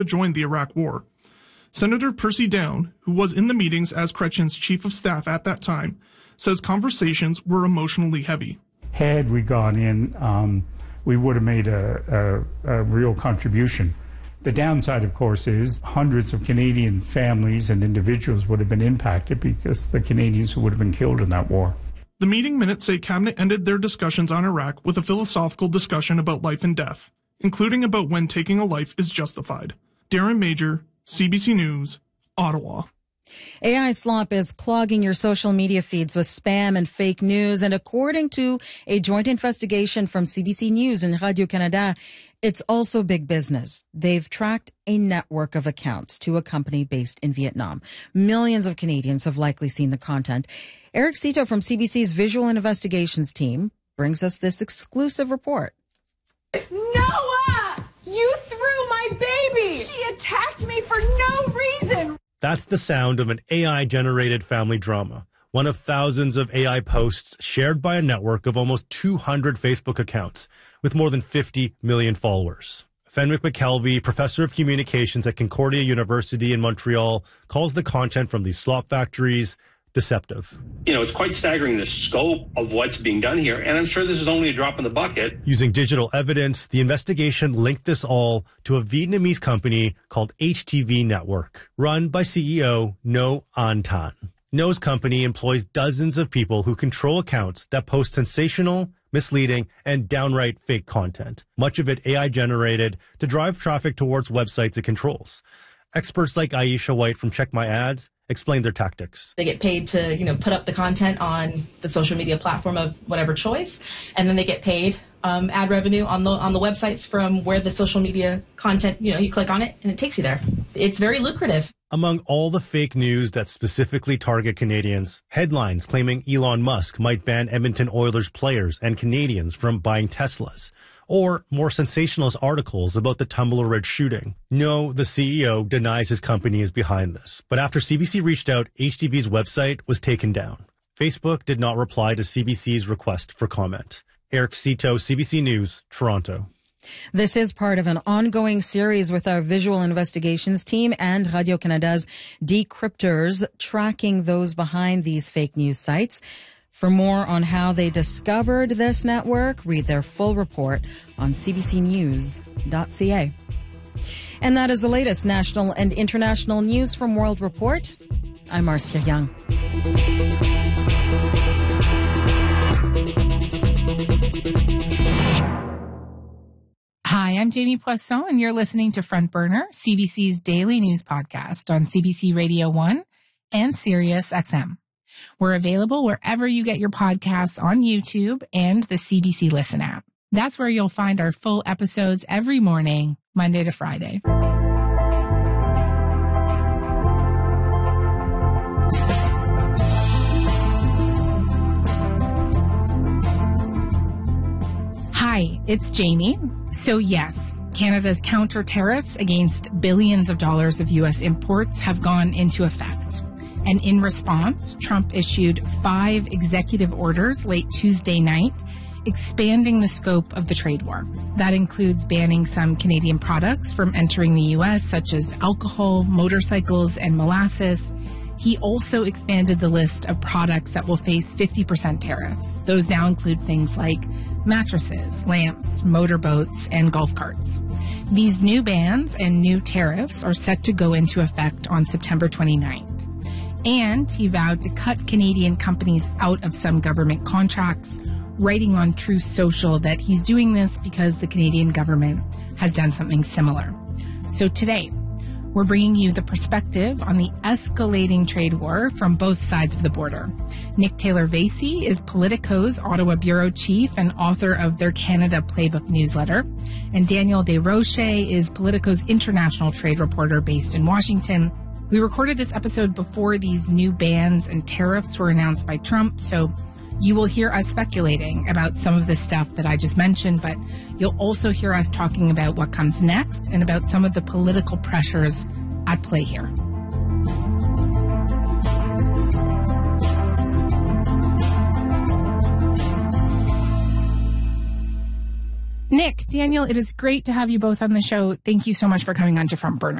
joined the Iraq War. Senator Percy Down, who was in the meetings as Chrétien's chief of staff at that time, says conversations were emotionally heavy. Had we gone in, we would have made a real contribution. The downside, of course, is hundreds of Canadian families and individuals would have been impacted because the Canadians who would have been killed in that war. The meeting minutes say Cabinet ended their discussions on Iraq with a philosophical discussion about life and death, including about when taking a life is justified. Darren Major, CBC News, Ottawa. AI slop is clogging your social media feeds with spam and fake news. And according to a joint investigation from CBC News and Radio-Canada, it's also big business. They've tracked a network of accounts to a company based in Vietnam. Millions of Canadians have likely seen the content. Eric Cito from CBC's Visual Investigations team brings us this exclusive report. Noah! You threw my baby! She attacked me for no reason! That's the sound of an AI-generated family drama, one of thousands of AI posts shared by a network of almost 200 Facebook accounts with more than 50 million followers. Fenwick McKelvey, professor of communications at Concordia University in Montreal, calls the content from these slop factories deceptive. You know, it's quite staggering the scope of what's being done here, and I'm sure this is only a drop in the bucket. Using digital evidence, the investigation linked this all to a Vietnamese company called HTV Network, run by CEO Ngo An Tan. Ngo's company employs dozens of people who control accounts that post sensational, misleading, and downright fake content, much of it AI-generated to drive traffic towards websites it controls. Experts like Aisha White from Check My Ads explain their tactics. They get paid to, put up the content on the social media platform of whatever choice, and then they get paid ad revenue on the websites from where the social media content, you click on it and it takes you there. It's very lucrative. Among all the fake news that specifically target Canadians, headlines claiming Elon Musk might ban Edmonton Oilers players and Canadians from buying Teslas, or more sensationalist articles about the Tumbler Ridge shooting. No, the CEO denies his company is behind this. But after CBC reached out, HTV's website was taken down. Facebook did not reply to CBC's request for comment. Eric Cito, CBC News, Toronto. This is part of an ongoing series with our Visual Investigations team and Radio-Canada's decryptors tracking those behind these fake news sites. For more on how they discovered this network, read their full report on cbcnews.ca. And that is the latest national and international news from World Report. I'm Marcia Young. Hi, I'm Jamie Poisson, and you're listening to Front Burner, CBC's daily news podcast on CBC Radio 1 and Sirius XM. We're available wherever you get your podcasts on YouTube and the CBC Listen app. That's where you'll find our full episodes every morning, Monday to Friday. Hi, it's Jamie. So yes, Canada's counter tariffs against billions of dollars of U.S. imports have gone into effect. And in response, Trump issued 5 executive orders late Tuesday night, expanding the scope of the trade war. That includes banning some Canadian products from entering the U.S., such as alcohol, motorcycles, and molasses. He also expanded the list of products that will face 50% tariffs. Those now include things like mattresses, lamps, motorboats, and golf carts. These new bans and new tariffs are set to go into effect on September 29th. And he vowed to cut Canadian companies out of some government contracts, writing on Truth Social that he's doing this because the Canadian government has done something similar. So today, we're bringing you the perspective on the escalating trade war from both sides of the border. Nick Taylor-Vasey is Politico's Ottawa bureau chief and author of their Canada Playbook newsletter. And Daniel Desrochers is Politico's international trade reporter based in Washington. We recorded this episode before these new bans and tariffs were announced by Trump, so you will hear us speculating about some of the stuff that I just mentioned, but you'll also hear us talking about what comes next and about some of the political pressures at play here. Nick, Daniel, it is great to have you both on the show. Thank you so much for coming on to Front Burner.